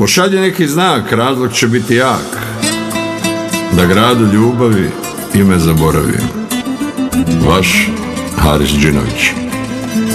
Pošalji neki znak, razlog će biti jak, da gradu ljubavi ime zaboravim. Vaš Haris Džinović.